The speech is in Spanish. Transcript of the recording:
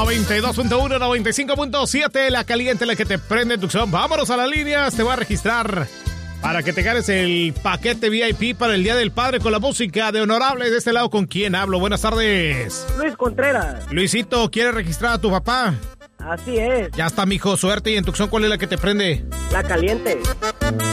92.1, 95.7, la caliente, la que te prende en Tucson. Vámonos a las líneas, te voy a registrar para que te ganes el paquete VIP para el Día del Padre con la música de Honorables. De este lado, ¿con quién hablo? Buenas tardes. Luis Contreras. Luisito, ¿quieres registrar a tu papá? Así es. Ya está, mijo, suerte. ¿Y en Tucson cuál es la que te prende? La caliente.